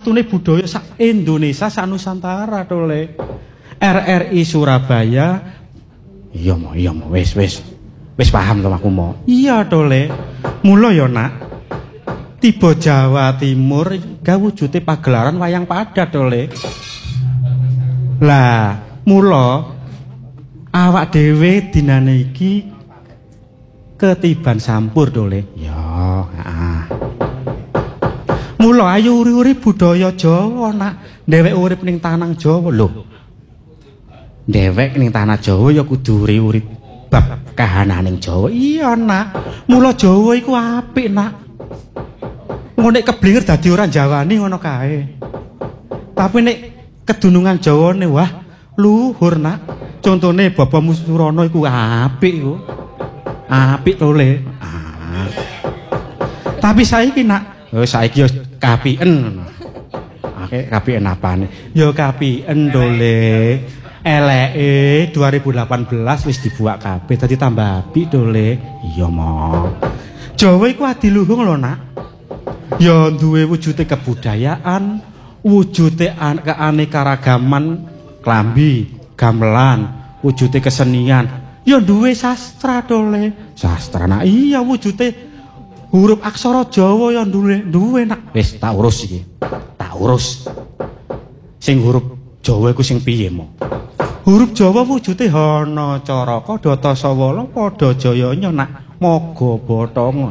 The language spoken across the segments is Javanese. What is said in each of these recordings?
salah-satune budaya sak Indonesia, sak Nusantara tole. RRI Surabaya. Iya mo, wis paham to aku mo. Iya tole. Mula ya nak. Tiba Jawa Timur gawujute pagelaran wayang padat tole. Lah, mula awak dhewe dinane iki ketiban sampur tole. Ya, heeh. Mula ayo uri-uri budaya Jawa nak. Dhewek urip ning tanah Jawa lho. Dhewek ning tanah Jawa ya kudu uri-uri bab kahananing Jawa. Iya nak. Mula Jawa iku apik nak. Ngono nek keblinger dadi ora Jawani ngono kae. Tapi nek kedunungan Jawane wah luhur nak. Contone Bapak Musurana iku apik iku. Apik tole. Tapi saiki nak, saiki yo kapien. Oke, kapien apane? Yo kapien tole. Eleke 2018 wis dibuak kabeh dadi tambah apik tole. Iya mo. Jawa iku adiluhung lho nak. Ya duwe wujude kebudayaan, wujude keanekaragaman klambi, gamelan, wujude kesenian. Ya duwe sastra tole. Sastra nak iya wujude huruf aksara Jawa ya duwe nak. Wis tak urus iki. Tak urus. Sing huruf Jawa iku sing piye mo? Huruf Jawa wujude Hana Caraka Data Sawala padha jayanya nak Maga Bathanga.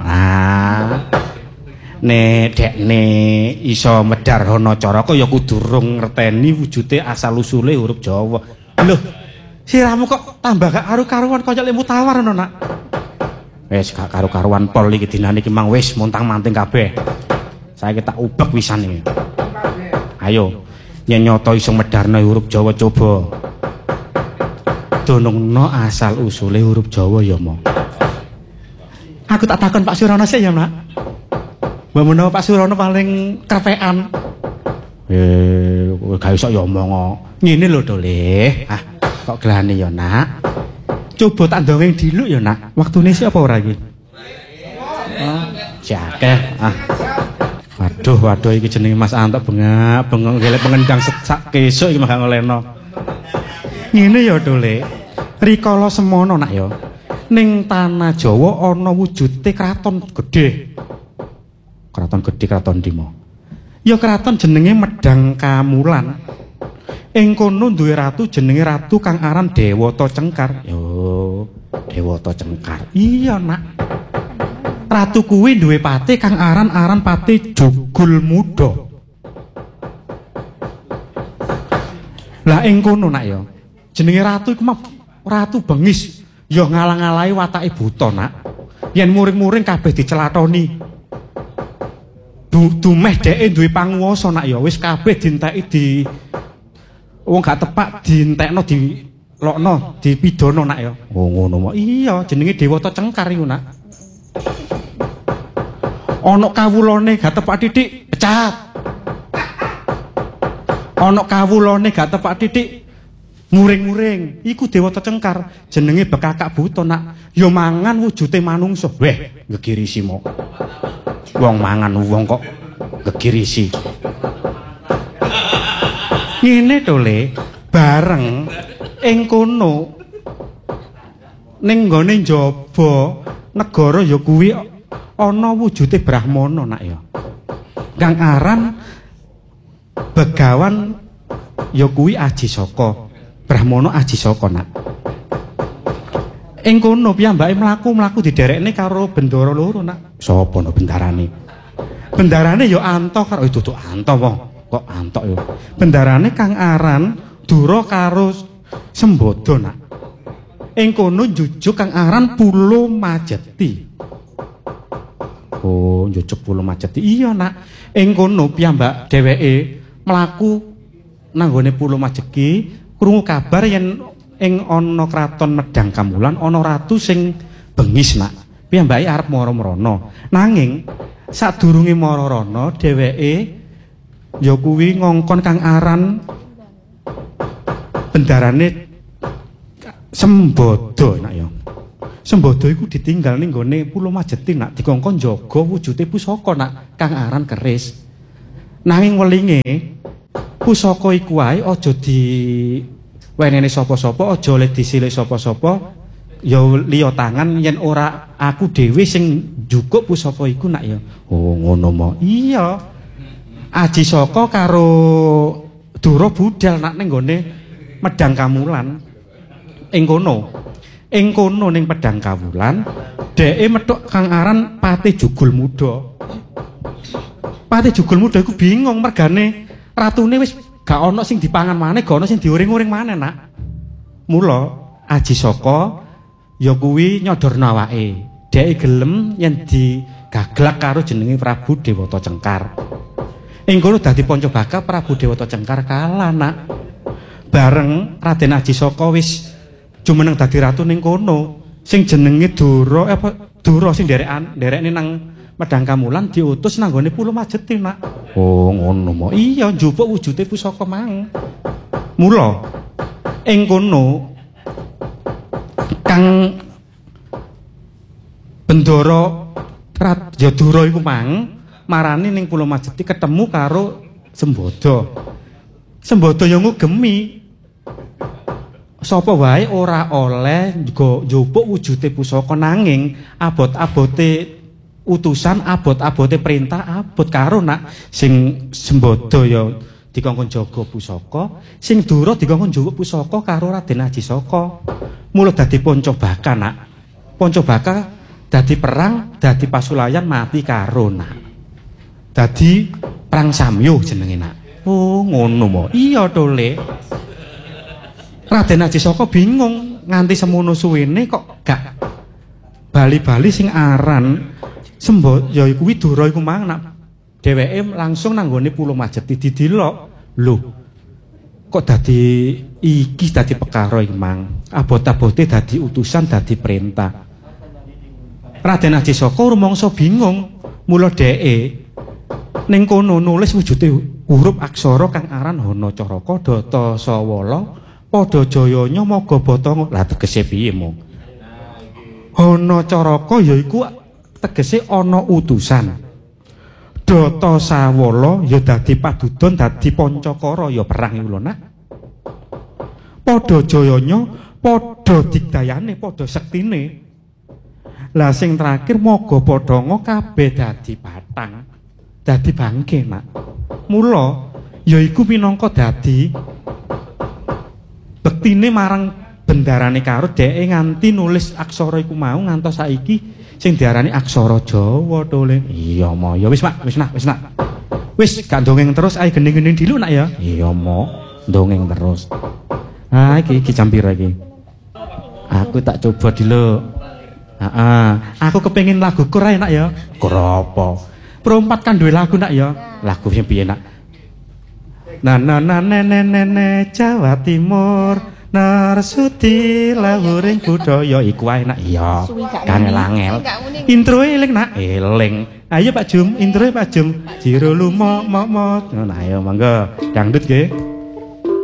Dekne iso medhar Hana Caraka ya kudu rung ngerteni wujude asal usule huruf Jawa. Lho, siramu kok tambah gak karu-karuan kaya lemu tawar ngono nak. Wis gak karu-karuan pol iki dinane iki mang wis montang-manting kabeh. Saiki tak ubek wisan iki. Ayo, yen nyoto iso medharno huruf Jawa coba. Donongno asal usule huruf Jawa ya mo. Aku tak takon Pak Surana sih ya nak. Mbak menawa Pak Surana paling krepekan. Gak iso ya omong. Ngene lho Dole. Kok gelane ya nak. Coba tak ndongeng diluk ya nak. Waktune sih apa ora iki? Jakeh. Waduh iki jenenge Mas Antok bengak-bengok gelek pengendang sak kesuk iki mah ngoleno. Ngene ya Dole. Rikala semono nak ya. Ning tanah Jawa ana wujude kraton gedhe. Kraton gedhe kraton ndi mo? Ya kraton jenenge Medang Kamulan. Ing kono duwe ratu jenenge Ratu kang aran Dewata Cengkar. Yo, Dewata Cengkar. Iya nak. Ratu kuwi duwe pati kang aran Pati Jugul Muda. Lah ing kono nak ya. Jenenge ratu iku mah ratu bengis. Ya ngalang-alangi watake buta nak. Yen muring-muring kabeh dicelathoni. Dumeh dheke duwe panguwasa nak ya wis kabeh dinteki di wong gak tepak dientekno dilokno dipidana nak ya. Oh ngono mo. Iya jenenge Dewata Cengkar iku nak. Ana kawulane gak tepak titik pecat. Ana kawulane gak tepak titik muring-muring. Iku Dewata Cengkar jenenge bekakak buta nak. Ya mangan wujude manungsa. Weh gegirisi mo. Wong mangan wong kok gegirisi. Ngene Dole, bareng ing kono ning nggone njaba negara ya kuwi ana wujude Brahmana nak ya. Kang aran Begawan ya kuwi Aji Saka. Brahmana Aji Saka nak. Ing kono piyambake mlaku diderekne karo bendara loro nak. Sapa no bendarane? Bendarane ya Anto karo dudu Anto wong. Kok Antok ya. Bendarane kang aran Dura karo Sembada nak. Ing kono njujuk kang aran Pulo Majeti. Oh, njujuk Pulo Majeti. Iya nak. Ing kono piyambak dheweke mlaku nang gone Pulo Majeti, krungu kabar yen ing ana kraton Medang Kamulan ana ratu sing bengis nak. Piyambake arep mara-marana. Nanging sadurunge mara-marana dheweke ya kuwi ngongkon kang aran bendarane Sembada nak ya. Sembada iku ditinggal ning gone Pulo Majeti nak dikongkon jaga wujude pusaka nak kang aran keris. Nanging welinge pusaka iku wae aja diweneni sapa-sapa, aja oleh disilik sapa-sapa. Ya liya tangan yen ora aku dhewe sing njukuk pusaka iku nak ya. Oh ngono mo. Iya. Aji Saka karo Dura budal nak ning gone Medang Kawulan. Ing kono ning Medang Kawulan, dheke metuk kang aran Patih Jugul Muda. Patih Jugul Muda iku bingung mergane ratune wis gak ana sing dipangan maneh, gak ana sing diuring-uring maneh, Nak. Mula Aji Saka ya kuwi nyodorno awake. Dheke gelem yen digaglak karo jenenge Prabu Dewata Cengkar. Ing kono dadi panca bakal Prabu Dewata Cengkar kalah, Nak. Bareng Raden Aji Saka wis jumeneng dadi ratu ning kono. Sing jenenge Dura sing nderekne nang Medang Kawulan diutus nang gone Pulo Majeti, Nak. Oh, ngono mo. Iya, njupuk wujude pusaka mang. Mula ing kono Kang Bendara ya Dura iku mang marani ning Pulo Majeti ketemu karo Sembada. Sembada ya ngugemi sapa wae ora oleh njupuk wujude pusaka nanging abot-abote utusan, abot-abote perintah abot karo nak sing Sembada ya dikongkon jaga pusaka, sing Dura dikongkon njupuk pusaka karo Raden Aji Saka. Mula dadi panca bakal, Nak. Panca bakal dadi perang, dadi pasulayan mati karo, Nak. Dadi perang samyo jenenge, Nak. Oh, ngono mo. Iya to, Le. Raden Aji Saka bingung nganti semono suwene kok gak bali-bali sing aran Sembada ya kuwi Dura iku mang, Nak. Dheweke langsung nang gone Pulo Majeti didelok. Lho. Kok dadi iki dadi perkara iki mang. Abot-abote dadi utusan, dadi perintah. Raden Aji Saka rumangsa bingung. Mula dheke ning kono nulis wujude huruf aksara kang aran Hanacaraka Data Sawala padha jayanya maga bata. Lah tegese piye mong? Hanacaraka yaiku tegese ana utusan. Data Sawala ya dadi padudon, dadi pancakara ya perang iku lho, Nak. Padha jayanya, padha digdayane, padha sektine. Lah sing terakhir maga padhanga kabeh dadi batang, dadi bangke, Nak. Mula yaiku minangka dadi bektine marang bendarane karo dheke nganti nulis aksara iku mau ngantos saiki sing diarani aksara Jawa to, Le. Iya, Mo. Ya wis, Mak, wis nak. Wis gak ndongeng terus, ae gening-gening dilu, Nak ya. Iya, Mo. Ndongeng terus. Ah, iki jam pira iki? Aku tak coba dulu. Aku kepengin lagu kur ae, Nak ya. Kur apa? Perompat kan duwe lagu, Nak ya. Lagu sing piye, Nak? Nene Jawa Timur. Narsuti lawuring budaya iku wae, Nak. Iya. Kangel-angel. Intro eling, Nak. Eling. Ayo Pak Jum, intro Pak Jum. Jiro lumo mok. Nah, ayo monggo. Dangdut nggih.